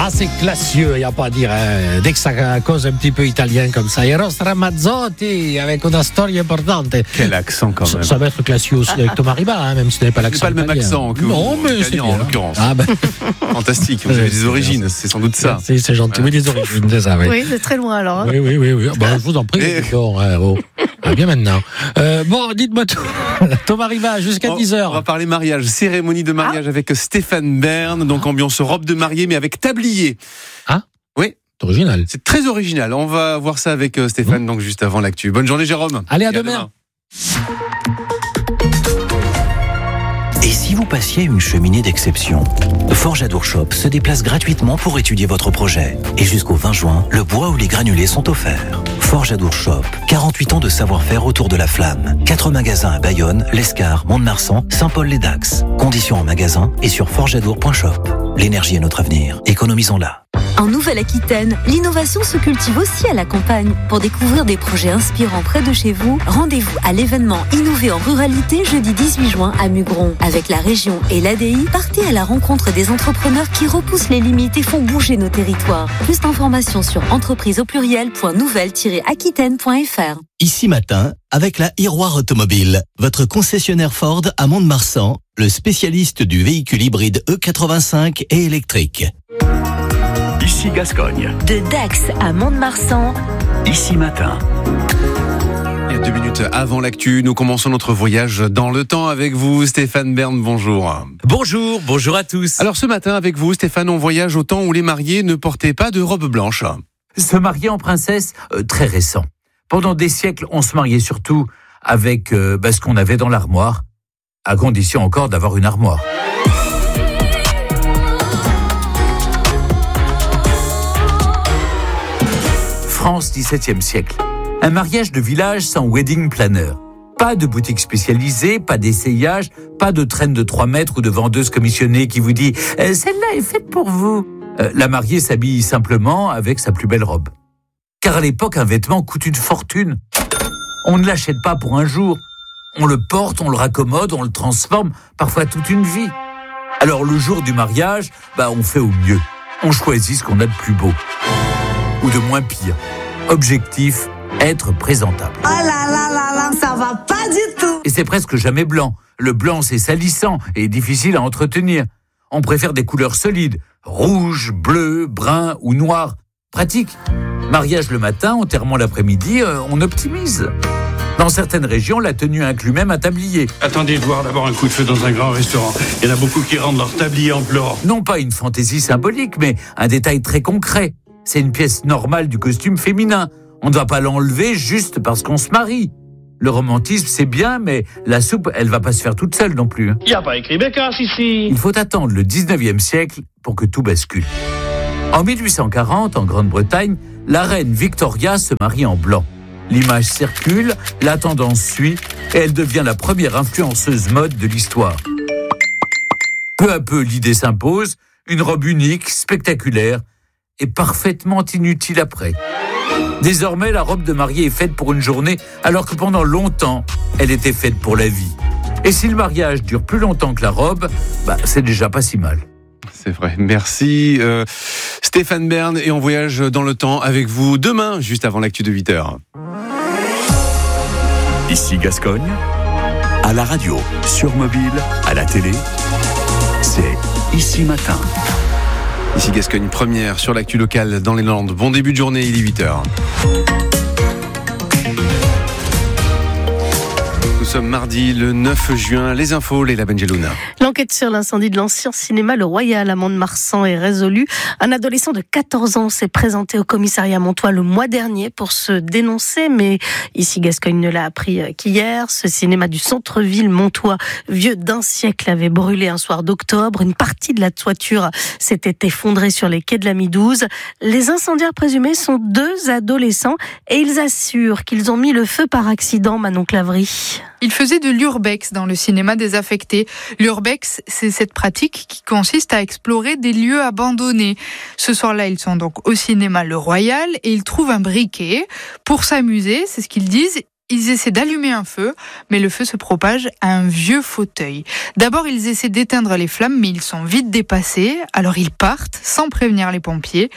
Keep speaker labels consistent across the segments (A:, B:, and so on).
A: c'est classieux, il n'y a pas à dire. Dès que ça cause un petit peu italien comme ça. Eros Ramazzotti avec une storia importante.
B: Quel accent quand même.
A: Ça va être classieux aussi avec Thomas Riba, même si ce n'est pas l'accent.
B: C'est pas le même accent que
A: non, mais c'est
B: en l'occurrence.
A: Ah ben.
B: Fantastique, vous avez des origines, c'est sans doute ça.
A: C'est gentil, oui, des origines, c'est ça, oui.
C: Oui, c'est très loin alors. Hein.
A: Oui. Bah, je vous en prie. Bien maintenant. Bon, dites-moi tout. Thomas Riba, jusqu'à 10h.
B: On va parler mariage, cérémonie de mariage avec Stéphane Bern, donc ambiance robe de mariée, mais avec tablier.
A: Ah
B: oui.
A: C'est original.
B: C'est très original. On va voir ça avec Stéphane, donc juste avant l'actu. Bonne journée, Jérôme.
A: Allez, à demain.
D: Et si vous passiez une cheminée d'exception? Forge Adour Shop se déplace gratuitement pour étudier votre projet. Et jusqu'au 20 juin, le bois ou les granulés sont offerts. Forge Adour Shop, 48 ans de savoir-faire autour de la flamme. 4 magasins à Bayonne, L'Escar, Mont-de-Marsan, Saint-Paul-les-Dax. Conditions en magasin et sur forgeadour.shop. L'énergie est notre avenir. Économisons-la.
E: En Nouvelle-Aquitaine, l'innovation se cultive aussi à la campagne. Pour découvrir des projets inspirants près de chez vous, rendez-vous à l'événement Innover en ruralité jeudi 18 juin à Mugron. Avec la région et l'ADI, partez à la rencontre des entrepreneurs qui repoussent les limites et font bouger nos territoires. Plus d'informations sur entrepriseauppluriel.nouvelle-aquitaine.fr.
F: Ici matin, avec la Iroir Automobile, votre concessionnaire Ford à Mont-de-Marsan, le spécialiste du véhicule hybride E85 et électrique.
G: Ici Gascogne.
E: De Dax à Mont-de-Marsan.
G: Ici matin.
B: Et 2 minutes avant l'actu, nous commençons notre voyage dans le temps avec vous, Stéphane Bern, bonjour.
H: Bonjour à tous.
B: Alors ce matin avec vous, Stéphane, on voyage au temps où les mariés ne portaient pas de robe blanche.
H: Se marier en princesse, très récent. Pendant des siècles, on se mariait surtout avec ce qu'on avait dans l'armoire, à condition encore d'avoir une armoire. France, 17e siècle. Un mariage de village sans wedding planner. Pas de boutique spécialisée, pas d'essayage, pas de traîne de 3 mètres ou de vendeuse commissionnée qui vous dit « celle-là est faite pour vous ». La mariée s'habille simplement avec sa plus belle robe. Car à l'époque, un vêtement coûte une fortune. On ne l'achète pas pour un jour. On le porte, on le raccommode, on le transforme, parfois toute une vie. Alors le jour du mariage, on fait au mieux. On choisit ce qu'on a de plus beau. Ou de moins pire. Objectif, être présentable.
I: Oh là, ça va pas du tout.
H: Et c'est presque jamais blanc. Le blanc, c'est salissant et difficile à entretenir. On préfère des couleurs solides. Rouge, bleu, brun ou noir. Pratique. Mariage le matin, enterrement l'après-midi, on optimise. Dans certaines régions, la tenue inclut même un tablier.
J: Attendez de voir d'abord un coup de feu dans un grand restaurant. Il y en a beaucoup qui rendent leur tablier en pleurant.
H: Non pas une fantaisie symbolique, mais un détail très concret. C'est une pièce normale du costume féminin. On ne va pas l'enlever juste parce qu'on se marie. Le romantisme, c'est bien, mais la soupe, elle va pas se faire toute seule non plus.
J: Il n'y a pas écrit Bécasse ici.
H: Il faut attendre le 19e siècle pour que tout bascule. En 1840, en Grande-Bretagne, la reine Victoria se marie en blanc. L'image circule, la tendance suit, et elle devient la première influenceuse mode de l'histoire. Peu à peu, l'idée s'impose, une robe unique, spectaculaire, et parfaitement inutile après. Désormais, la robe de mariée est faite pour une journée, alors que pendant longtemps, elle était faite pour la vie. Et si le mariage dure plus longtemps que la robe, c'est déjà pas si mal.
B: C'est vrai, merci Stéphane Bern, et on voyage dans le temps avec vous demain, juste avant l'actu de 8h.
G: Ici Gascogne, à la radio, sur mobile, à la télé, c'est Ici matin.
B: Ici Gascogne, première sur l'actu locale dans les Landes. Bon début de journée, il est 8h. Nous sommes mardi le 9 juin. Les infos, Léla Benjelouna.
C: L'enquête sur l'incendie de l'ancien cinéma Le Royal à Mont-de-Marsan est résolue. Un adolescent de 14 ans s'est présenté au commissariat montois le mois dernier pour se dénoncer, mais ici Gascogne ne l'a appris qu'hier. Ce cinéma du centre-ville montois, vieux d'1 siècle, avait brûlé un soir d'octobre. Une partie de la toiture s'était effondrée sur les quais de la Midouze. Les incendiaires présumés sont 2 adolescents et ils assurent qu'ils ont mis le feu par accident, Manon Clavry.
K: Il faisait de l'urbex dans le cinéma désaffecté. L'urbex, c'est cette pratique qui consiste à explorer des lieux abandonnés. Ce soir-là, ils sont donc au cinéma Le Royal et ils trouvent un briquet. Pour s'amuser, c'est ce qu'ils disent, ils essaient d'allumer un feu, mais le feu se propage à un vieux fauteuil. D'abord, ils essaient d'éteindre les flammes, mais ils sont vite dépassés. Alors ils partent sans prévenir les pompiers.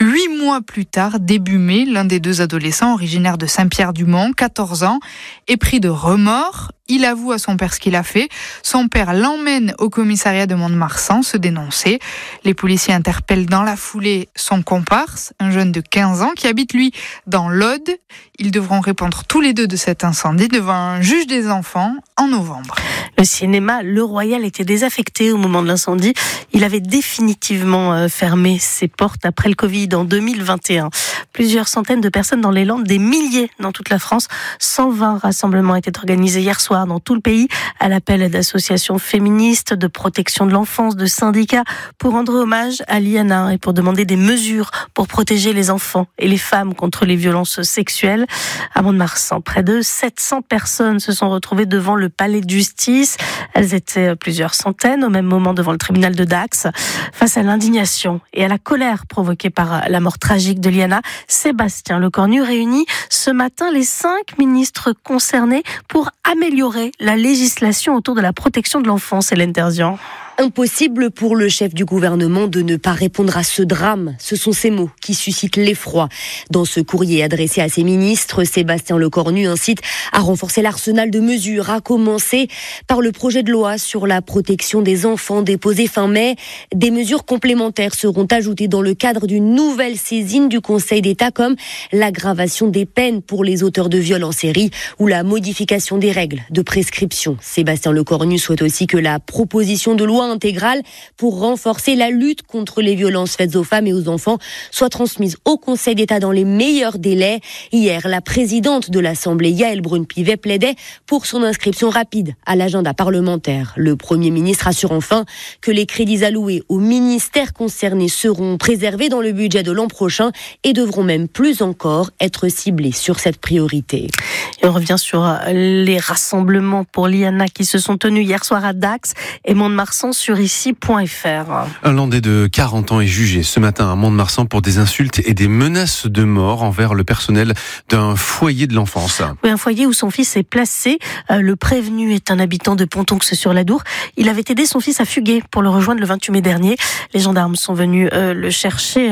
K: 8 mois plus tard, début mai, l'un des deux adolescents, originaire de Saint-Pierre-du-Mont, 14 ans, est pris de remords. Il avoue à son père ce qu'il a fait. Son père l'emmène au commissariat de Mont-de-Marsan se dénoncer. Les policiers interpellent dans la foulée son comparse, un jeune de 15 ans qui habite lui dans l'Aude. Ils devront répondre tous les deux de cet incendie devant un juge des enfants en novembre.
C: Le cinéma Le Royal était désaffecté au moment de l'incendie. Il avait définitivement fermé ses portes après le Covid en 2021. Plusieurs centaines de personnes dans les Landes, des milliers dans toute la France. 120 rassemblements étaient organisés hier soir dans tout le pays à l'appel d'associations féministes, de protection de l'enfance, de syndicats pour rendre hommage à Liana et pour demander des mesures pour protéger les enfants et les femmes contre les violences sexuelles. À Mont-de-Marsan, près de 700 personnes se sont retrouvées devant le palais de justice. Elles étaient plusieurs centaines au même moment devant le tribunal de Dax. Face à l'indignation et à la colère provoquée par la mort tragique de Liana, Sébastien Lecornu réunit ce matin les 5 ministres concernés pour améliorer la législation autour de la protection de l'enfance. Hélène Terzian.
L: Impossible pour le chef du gouvernement de ne pas répondre à ce drame. Ce sont ces mots qui suscitent l'effroi. Dans ce courrier adressé à ses ministres, Sébastien Lecornu incite à renforcer l'arsenal de mesures, à commencer par le projet de loi sur la protection des enfants déposé fin mai. Des mesures complémentaires seront ajoutées dans le cadre d'une nouvelle saisine du Conseil d'État, comme l'aggravation des peines pour les auteurs de viols en série ou la modification des règles de prescription. Sébastien Lecornu souhaite aussi que la proposition de loi intégrale pour renforcer la lutte contre les violences faites aux femmes et aux enfants soit transmise au Conseil d'État dans les meilleurs délais. Hier, la présidente de l'Assemblée, Yaël Braun-Pivet, plaidait pour son inscription rapide à l'agenda parlementaire. Le Premier ministre assure enfin que les crédits alloués aux ministères concernés seront préservés dans le budget de l'an prochain et devront même plus encore être ciblés sur cette priorité.
C: Et on revient sur les rassemblements pour Liana qui se sont tenus hier soir à Dax et Mont-de-Marsan sur ici.fr.
B: Un Landais de 40 ans est jugé ce matin à Mont-de-Marsan pour des insultes et des menaces de mort envers le personnel d'un foyer de l'enfance.
C: Oui, un foyer où son fils est placé. Le prévenu est un habitant de Pontonx-sur-l'Adour. Il avait aidé son fils à fuguer pour le rejoindre le 28 mai dernier. Les gendarmes sont venus le chercher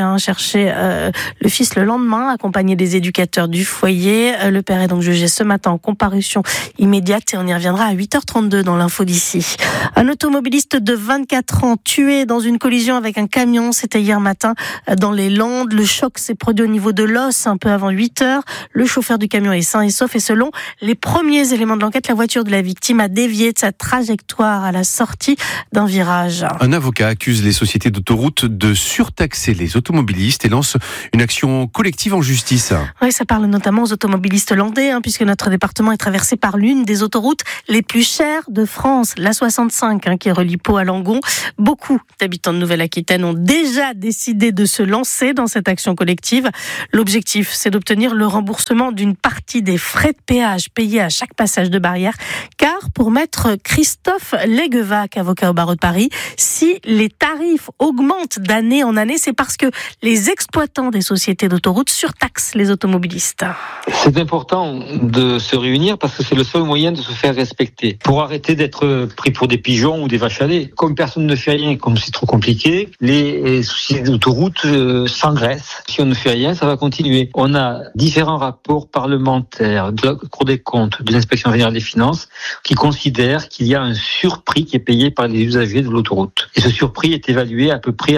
C: le fils le lendemain, accompagné des éducateurs du foyer. Le père est donc jugé ce matin en comparution immédiate et on y reviendra à 8h32 dans l'info d'ici. Un automobiliste de 24 ans tué dans une collision avec un camion, c'était hier matin dans les Landes. Le choc s'est produit au niveau de l'os un peu avant 8h. Le chauffeur du camion est sain et sauf et selon les premiers éléments de l'enquête, la voiture de la victime a dévié de sa trajectoire à la sortie d'un virage.
B: Un avocat accuse les sociétés d'autoroutes de surtaxer les automobilistes et lance une action collective en justice.
C: Oui, ça parle notamment aux automobilistes landais, puisque notre département est traversé par l'une des autoroutes les plus chères de France, la 65, qui relie Pau à Langon. Beaucoup d'habitants de Nouvelle-Aquitaine ont déjà décidé de se lancer dans cette action collective. L'objectif, c'est d'obtenir le remboursement d'une partie des frais de péage payés à chaque passage de barrière. Car pour maître Christophe Leguevac, avocat au barreau de Paris, si les tarifs augmentent d'année en année, c'est parce que les exploitants des sociétés d'autoroutes surtaxent les automobilistes.
M: C'est important de se réunir parce que c'est le seul moyen de se faire respecter. Pour arrêter d'être pris pour des pigeons ou des vaches à lait. Comme personne ne fait rien, comme c'est trop compliqué, les sociétés d'autoroutes s'engraissent. Si on ne fait rien, ça va continuer. On a différents rapports parlementaires de la Cour des comptes, de l'Inspection générale des finances, qui considèrent qu'il y a un surprix qui est payé par les usagers de l'autoroute. Et ce surprix est évalué à peu près à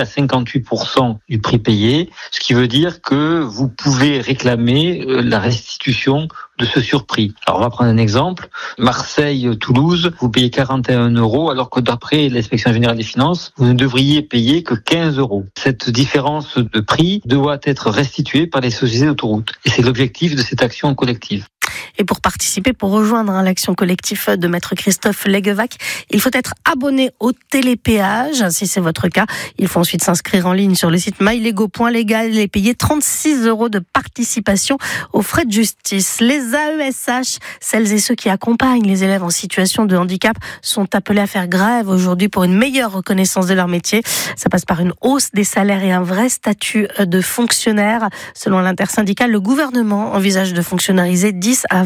M: 58% du prix payé, ce qui veut dire que vous pouvez réclamer la restitution de ce surprix. Alors on va prendre un exemple. Marseille-Toulouse, vous payez 41 € alors que d'après l'Inspection générale des finances, vous ne devriez payer que 15 €. Cette différence de prix doit être restituée par les sociétés d'autoroutes. Et c'est l'objectif de cette action collective.
C: Et pour participer, pour rejoindre l'action collective de maître Christophe Leguevac, il faut être abonné au télépéage. Si c'est votre cas, il faut ensuite s'inscrire en ligne sur le site mylego.legal et payer 36 € de participation aux frais de justice. Les AESH, celles et ceux qui accompagnent les élèves en situation de handicap, sont appelés à faire grève aujourd'hui pour une meilleure reconnaissance de leur métier. Ça passe par une hausse des salaires et un vrai statut de fonctionnaire. Selon l'intersyndicale, le gouvernement envisage de fonctionnariser 10 à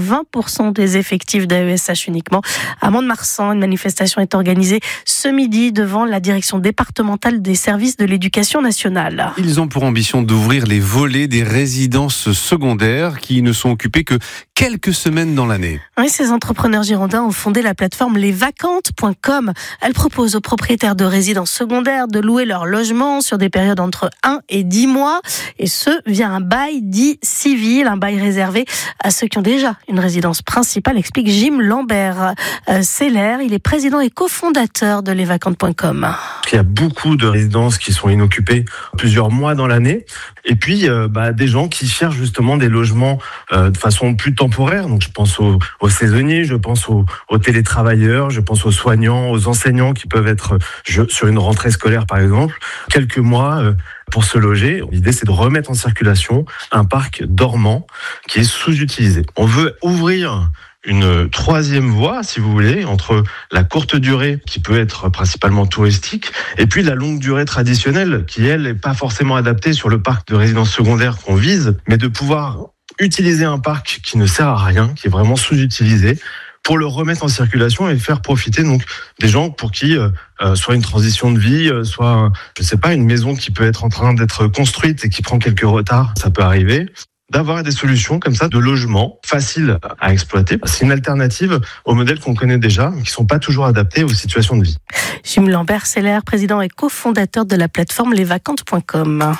C: 20% des effectifs d'AESH uniquement. À Mont-de-Marsan, une manifestation est organisée ce midi devant la direction départementale des services de l'éducation nationale.
B: Ils ont pour ambition d'ouvrir les volets des résidences secondaires qui ne sont occupées que quelques semaines dans l'année.
C: Oui, ces entrepreneurs girondins ont fondé la plateforme lesvacantes.com. Elle propose aux propriétaires de résidences secondaires de louer leur logement sur des périodes entre 1 et 10 mois, et ce, via un bail dit civil, un bail réservé à ceux qui ont déjà une résidence principale, explique Jim Lambert. Seller, il est président et cofondateur de lesvacantes.com.
N: Il y a beaucoup de résidences qui sont inoccupées plusieurs mois dans l'année, et puis des gens qui cherchent justement des logements de façon plus temporaire. Donc je pense aux saisonniers, je pense aux télétravailleurs, je pense aux soignants, aux enseignants qui peuvent être sur une rentrée scolaire par exemple, quelques mois pour se loger. L'idée, c'est de remettre en circulation un parc dormant qui est sous-utilisé. On veut ouvrir une troisième voie, si vous voulez, entre la courte durée, qui peut être principalement touristique, et puis la longue durée traditionnelle, qui, elle, n'est pas forcément adaptée sur le parc de résidences secondaires qu'on vise, mais de pouvoir utiliser un parc qui ne sert à rien, qui est vraiment sous-utilisé, pour le remettre en circulation et faire profiter donc des gens pour qui soit une transition de vie, soit une maison qui peut être en train d'être construite et qui prend quelques retards, ça peut arriver. D'avoir des solutions comme ça de logement faciles à exploiter. C'est une alternative aux modèles qu'on connaît déjà, mais qui ne sont pas toujours adaptés aux situations de vie.
C: Jim Lambert, Seller, président et cofondateur de la plateforme lesvacantes.com.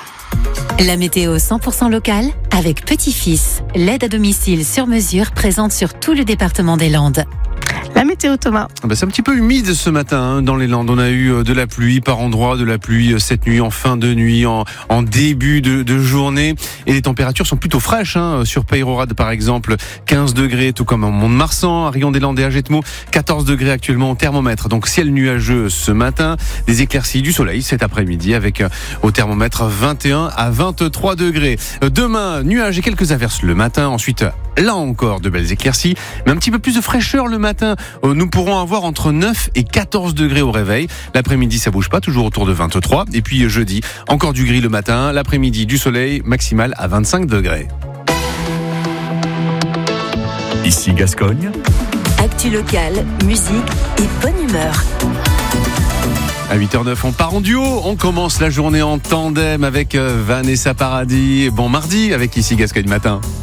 E: La météo 100% locale avec Petit-Fils, l'aide à domicile sur mesure présente sur tout le département des Landes.
C: La météo, Thomas.
B: C'est un petit peu humide ce matin dans les Landes. On a eu de la pluie par endroits, de la pluie cette nuit, en fin de nuit, en début de journée. Et les températures sont plutôt fraîches. Sur Peyrorade par exemple, 15 degrés, tout comme à Mont-de-Marsan, à Rion-des-Landes et à Jetmo, 14 degrés actuellement au thermomètre. Donc ciel nuageux ce matin, des éclaircies, du soleil cet après-midi avec au thermomètre 21 à 23 degrés. Demain, nuages et quelques averses le matin. Ensuite, là encore, de belles éclaircies, mais un petit peu plus de fraîcheur le matin. Nous pourrons avoir entre 9 et 14 degrés au réveil. L'après-midi, ça bouge pas, toujours autour de 23. Et puis jeudi, encore du gris le matin. L'après-midi, du soleil, maximal à 25 degrés.
G: Ici Gascogne.
E: Actu locale, musique et bonne humeur.
B: À 8h09, on part en duo. On commence la journée en tandem avec Vanessa Paradis. Bon mardi avec Ici Gascogne Matin.